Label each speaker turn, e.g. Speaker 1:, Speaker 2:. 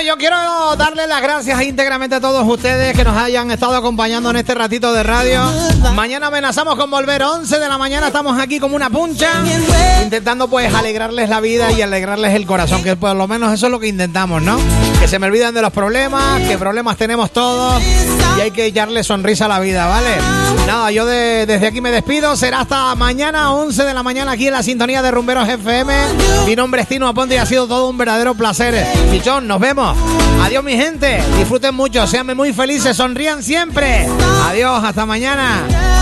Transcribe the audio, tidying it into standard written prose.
Speaker 1: yo quiero darle las gracias íntegramente a todos ustedes que nos hayan estado acompañando en este ratito de radio. Mañana amenazamos con volver 11 de la mañana. Estamos aquí como una puncha, intentando pues alegrarles la vida y alegrarles el corazón, que por lo menos eso es lo que intentamos, ¿no? Que se me olviden de los problemas, que problemas tenemos todos y hay que echarle sonrisa a la vida, ¿vale? Nada, yo desde aquí me despido. Será hasta mañana 11 de la mañana aquí en la sintonía de Rumberos FM. Mi nombre es Tino Aponte y ha sido todo un verdadero placer. Pichón, nos vemos. Adiós, mi gente. Disfruten mucho, sean muy felices, sonrían siempre. Adiós, hasta mañana.